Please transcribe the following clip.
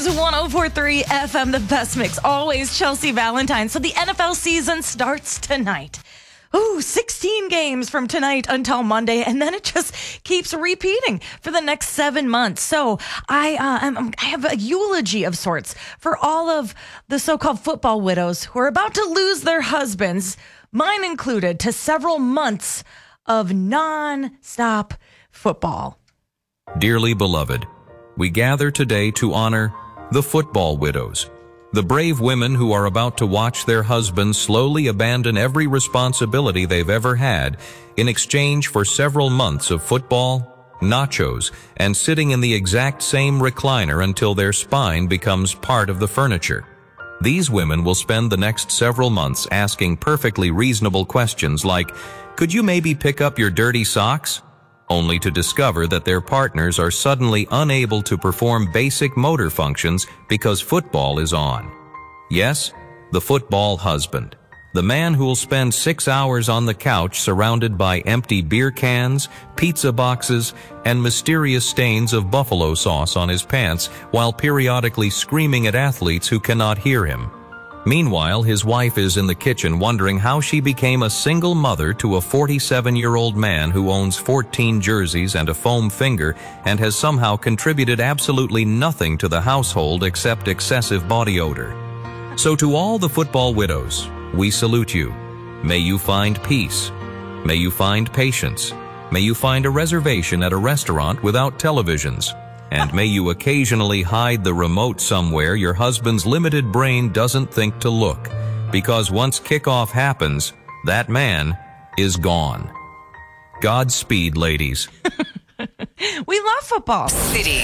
is 104.3 FM, the best mix. Always Chelsea Valentine. So the NFL season starts tonight. 16 games from tonight until Monday, and then it just keeps repeating for the next 7 months. So I have a eulogy of sorts for all of the so-called football widows who are about to lose their husbands, mine included, to several months of non-stop football. Dearly beloved, we gather today to honor the football widows, the brave women who are about to watch their husbands slowly abandon every responsibility they've ever had in exchange for several months of football, nachos, and sitting in the exact same recliner until their spine becomes part of the furniture. These women will spend the next several months asking perfectly reasonable questions like, "Could you maybe pick up your dirty socks?" Only to discover that their partners are suddenly unable to perform basic motor functions because football is on. Yes, the football husband. The man who will spend 6 hours on the couch surrounded by empty beer cans, pizza boxes, and mysterious stains of buffalo sauce on his pants while periodically screaming at athletes who cannot hear him. Meanwhile, his wife is in the kitchen wondering how she became a single mother to a 47-year-old man who owns 14 jerseys and a foam finger and has somehow contributed absolutely nothing to the household except excessive body odor. So to all the football widows, we salute you. May you find peace. May you find patience. May you find a reservation at a restaurant without televisions. And may you occasionally hide the remote somewhere your husband's limited brain doesn't think to look. Because once kickoff happens, that man is gone. Godspeed, ladies. We love football. City